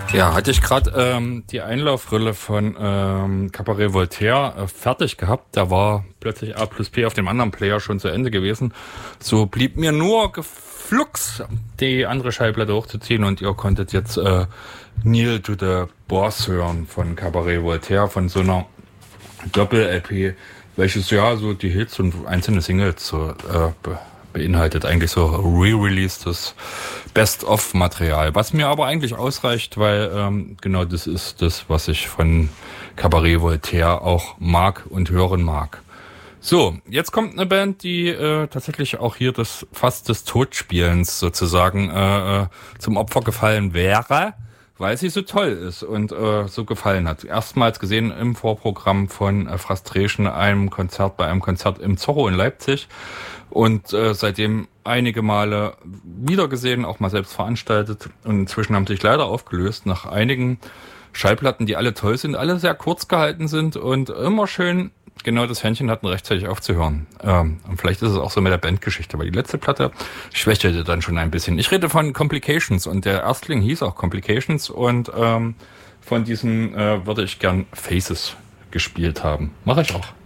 Ja, hatte ich gerade die Einlaufrille von Cabaret Voltaire fertig gehabt. Da war plötzlich A plus P auf dem anderen Player schon zu Ende gewesen. So blieb mir nur geflugs die andere Schallplatte hochzuziehen und ihr konntet jetzt Kneel to the Boss hören von Cabaret Voltaire, von so einer Doppel-LP, welches ja so die Hits und einzelne Singles so beinhaltet, eigentlich so re-releastes Best-of-Material, was mir aber eigentlich ausreicht, weil genau das ist das, was ich von Cabaret Voltaire auch mag und hören mag. So, jetzt kommt eine Band, die tatsächlich auch hier fast des Totspielens sozusagen zum Opfer gefallen wäre, weil sie so toll ist und so gefallen hat. Erstmals gesehen im Vorprogramm von Frustration, bei einem Konzert im Zorro in Leipzig. Und seitdem einige Male wieder gesehen, auch mal selbst veranstaltet. Und inzwischen haben sich leider aufgelöst nach einigen Schallplatten, die alle toll sind, alle sehr kurz gehalten sind und immer schön genau das Händchen hatten, rechtzeitig aufzuhören. Und vielleicht ist es auch so mit der Bandgeschichte, weil die letzte Platte schwächelte dann schon ein bisschen. Ich rede von Complications und der Erstling hieß auch Complications und von diesen würde ich gern Faces gespielt haben. Mache ich auch.